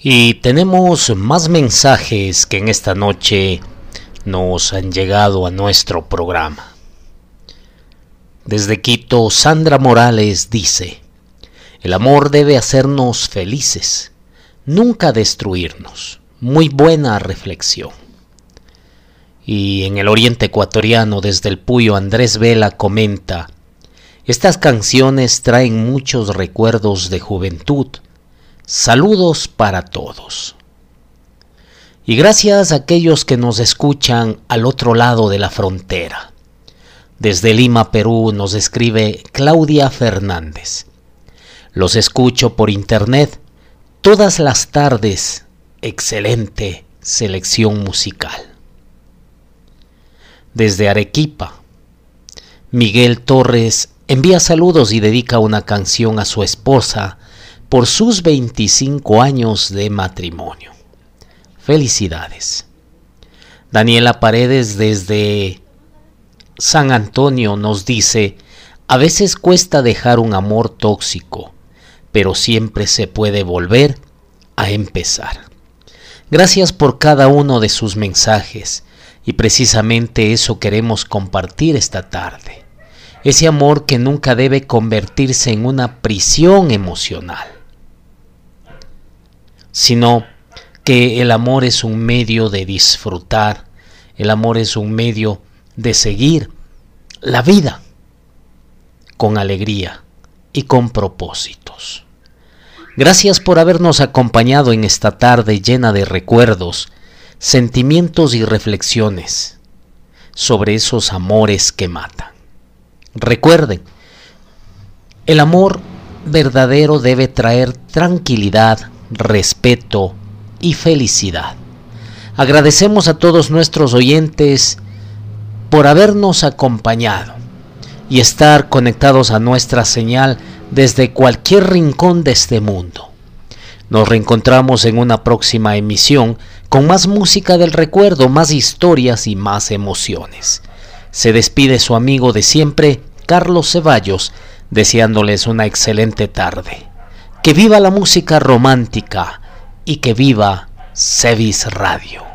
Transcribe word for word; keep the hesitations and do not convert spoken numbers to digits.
Y tenemos más mensajes que en esta noche nos han llegado a nuestro programa. Desde Quito, Sandra Morales dice: el amor debe hacernos felices, nunca destruirnos. Muy buena reflexión. Y en el oriente ecuatoriano, desde el Puyo, Andrés Vela comenta: estas canciones traen muchos recuerdos de juventud. Saludos para todos. Y gracias a aquellos que nos escuchan al otro lado de la frontera. Desde Lima, Perú, nos escribe Claudia Fernández: los escucho por internet todas las tardes. Excelente selección musical. Desde Arequipa, Miguel Torres envía saludos y dedica una canción a su esposa por sus veinticinco años de matrimonio. Felicidades. Daniela Paredes desde San Antonio nos dice: a veces cuesta dejar un amor tóxico, pero siempre se puede volver a empezar. Gracias por cada uno de sus mensajes, y precisamente eso queremos compartir esta tarde. Ese amor que nunca debe convertirse en una prisión emocional, sino que el amor es un medio de disfrutar, el amor es un medio de seguir la vida con alegría y con propósitos. Gracias por habernos acompañado en esta tarde llena de recuerdos, sentimientos y reflexiones sobre esos amores que matan. Recuerden, el amor verdadero debe traer tranquilidad, respeto y felicidad. Agradecemos a todos nuestros oyentes por habernos acompañado y estar conectados a nuestra señal desde cualquier rincón de este mundo. Nos reencontramos en una próxima emisión con más música del recuerdo, más historias y más emociones. Se despide su amigo de siempre, Carlos Ceballos, deseándoles una excelente tarde. Que viva la música romántica y que viva Cevis Radio.